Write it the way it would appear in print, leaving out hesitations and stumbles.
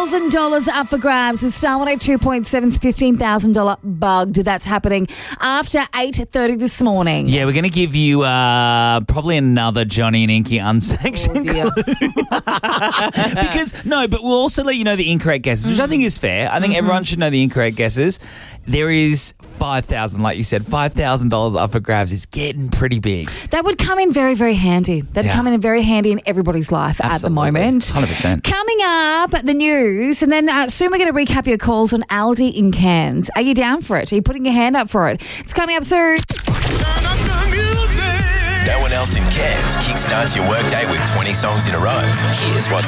$15,000 up for grabs with Star 102.7's $15,000 bugged. That's happening after 8:30 this morning. Yeah, we're going to give you probably another Johnny and Inky unsanctioned clue. But we'll also let you know the incorrect guesses, which I think is fair. I think everyone should know the incorrect guesses. There is $5,000, like you said, $5,000 up for grabs. It's getting pretty big. That would come in very, very handy. That'd come in very handy in everybody's life at the moment. 100%. Coming up, the news, and then soon we're going to recap your calls on Aldi in Cairns. Are you down for it? Are you putting your hand up for it? It's coming up soon. No one else in Cairns kickstarts your workday with 20 songs in a row. Here's what's